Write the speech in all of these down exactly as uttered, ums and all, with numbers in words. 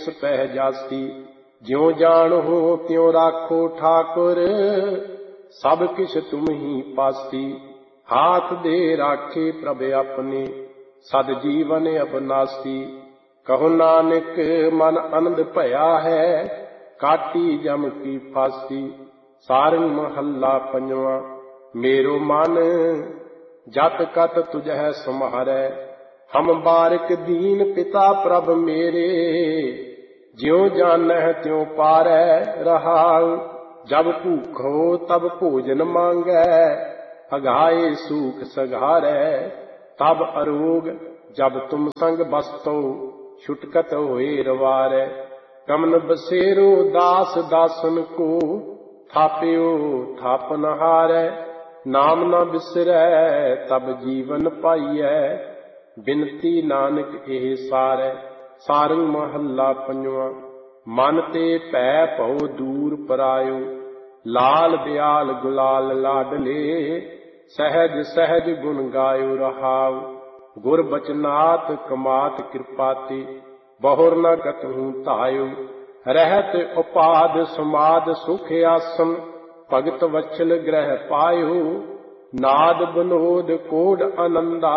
तिस पह जासी। ज्यों जानो त्यों राखो ठाकुर, सब किछ तुम ही पासी। हाथ दे राखे प्रभ अपने, सद जीवन अबनासी। कहो नानक मन आनंद भया है, काटी जम की फांसी। सारंग महला पंजवा। मेरो मन जत कत तुझै सम्हारै, हम बारिक दीन पिता प्रभ मेरे। ज्यों जानह त्यों पारै रहाउ, जब भूखो तब भोजन मांगै। अघाए सूख सघारै तब अरोग, जब तुम संग बसतो छुटकत होए रवारै। कमन बसेरो दास दासन को, थाप्यो थापनहारै। नाम न बिसरै तब जीवन पाइयै, बिनती नानक एह सारै। सारंग महला पंजवा। मन ते भै भਉ दूर परायो, लाल दयाल गुलाल लाडले। सहज सहज गुण गायो रहाउ, गुर बचनात कमात कृपाते। बहुर न कतहु धायो, रहत उपाद समाद सुख आसन। भगत वत्सल ग्रह पायो, नाद बनोद कोड आनंदा।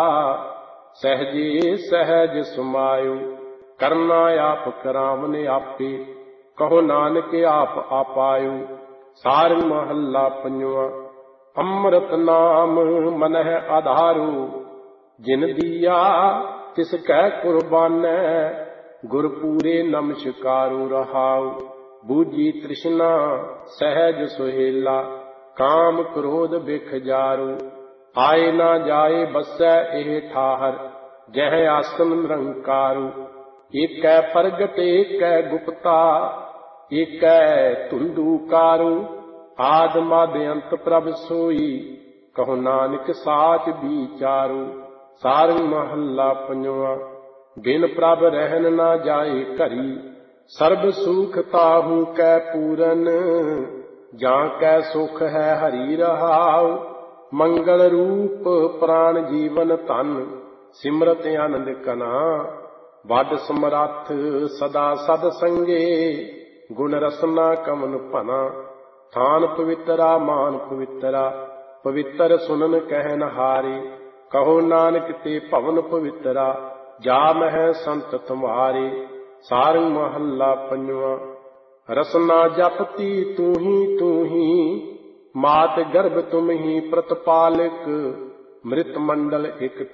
सहजे सहज समायो, करना आप करावन आपे। कहो नानक आप आपायो। सारंग महला पंजवा। अमृत नाम मनह आधारो, जिन दिया तिस कै कुर्बानै। गुर पूरे नमस्कारो रहाउ, बूझी तृष्णा सहज सुहेला। काम क्रोध बिख जारो, आए ना जाए बसै एह ठाहर। जह आसन निरंकारो, एकै प्रगट एकै गुप्ता। एकै धुंधुकारो, आद मद अंत प्रभ सोई। कहो नानक साच विचारो। सारंग महला पंजवा। बिन प्रभ रहन ना जाए घरी, सर्ब सुख ताहू कै पूरन। जां कै सुख है हरि रहाउ, मंगल रूप प्राण जीवन धन। सिमरत आनंद कना, वड समरथ सदा सद संगे। गुण रसना कमन भना, थान पवित्रा मान पवित्रा। पवित्र सुनन कहन हारे, कहो नानक ते भवन पवित्रा। जा मह संत तुम्हारे। सारंग महला पंजवा। रसना जपती तू ही तू ही, मात गर्भ तुम ही प्रतिपालक। मृत मंडल एक